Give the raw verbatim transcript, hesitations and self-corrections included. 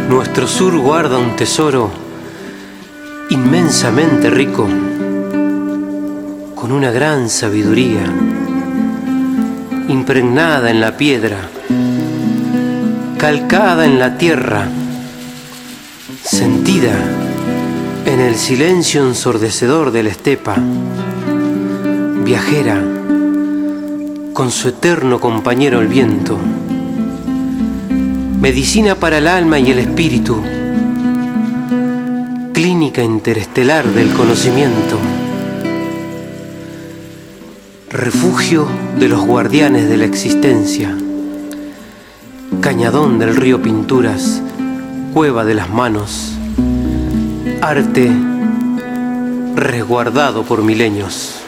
Nuestro sur guarda un tesoro inmensamente rico, con una gran sabiduría, impregnada en la piedra, calcada en la tierra, sentida en el silencio ensordecedor de la estepa, viajera, con su eterno compañero el viento, medicina para el alma y el espíritu, clínica interestelar del conocimiento, refugio de los guardianes de la existencia, cañadón del río Pinturas, cueva de las manos, arte resguardado por milenios.